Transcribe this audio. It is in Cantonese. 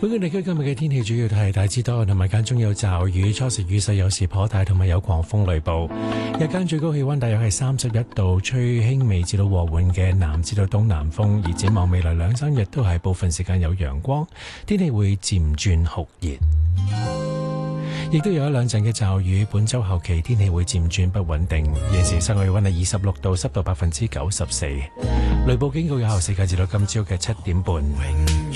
本港地區今日嘅天氣主要係大致多雲同埋間中有驟雨，初時雨勢有時頗大，同埋有狂風雷暴。日間最高氣溫大約係31度，吹輕微至到和緩嘅南至到東南風。而展望未來2-3日都係部分時間有陽光，天氣會漸轉酷熱，亦都有一兩陣嘅驟雨。本周後期天氣會漸轉不穩定。現時室外氣溫係26度，濕度94%。雷暴警告有效時間至到今朝嘅7點半。